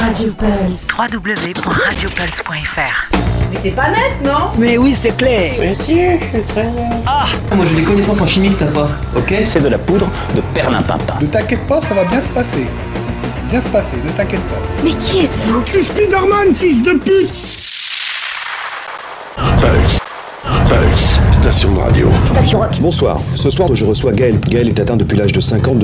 Radio Pulse. www.radiopulse.fr. Mais t'es pas net, non? Mais oui, c'est clair. Mais si, je suis très net. Ah, moi j'ai des connaissances en chimie que t'as pas, ok? C'est de la poudre de perlimpinpin. Ne t'inquiète pas, ça va bien se passer. Bien se passer, ne t'inquiète pas. Mais qui êtes-vous? Je suis Spider-Man, fils de pute! Pulse. Pulse, station de radio. Station Rock. Bonsoir. Ce soir, je reçois Gaël. Gaël est atteint depuis l'âge de 5 ans